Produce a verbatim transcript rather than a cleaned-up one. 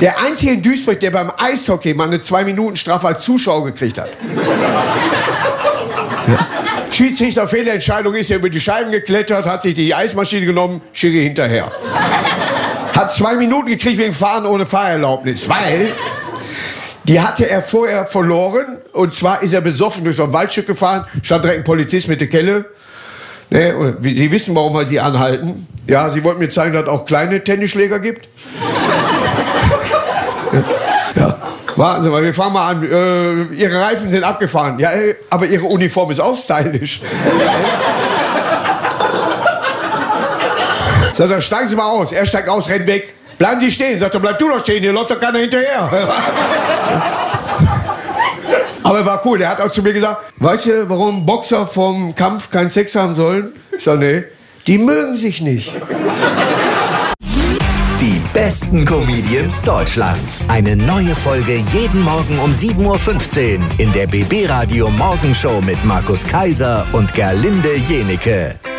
Der Einzige in Duisburg, der beim Eishockey mal eine zwei-Minuten-Strafe als Zuschauer gekriegt hat. Ja. Schiedsrichter, Fehlentscheidung, ist ja über die Scheiben geklettert, hat sich die Eismaschine genommen, Schiri hinterher. Hat zwei Minuten gekriegt wegen Fahren ohne Fahrerlaubnis, weil die hatte er vorher verloren. Und zwar ist er besoffen durch so ein Waldstück gefahren, stand direkt ein Polizist mit der Kelle. Ne, und Sie wissen, warum wir Sie anhalten. Ja, Sie wollten mir zeigen, dass es auch kleine Tennisschläger gibt. Ja, warten Sie mal, wir fangen mal an. Äh, Ihre Reifen sind abgefahren. Ja, aber Ihre Uniform ist auch stylisch. Sagt er, steigen Sie mal aus. Er steigt aus, rennt weg. Bleiben Sie stehen. Sagt er, bleib du doch stehen, hier läuft doch keiner hinterher. Aber war cool, der hat auch zu mir gesagt, weißt du, warum Boxer vom Kampf keinen Sex haben sollen? Ich sag, nee, die mögen sich nicht. Die besten Comedians Deutschlands. Eine neue Folge jeden Morgen um sieben Uhr fünfzehn in der B B Radio Morgenshow mit Markus Kaiser und Gerlinde Jenike.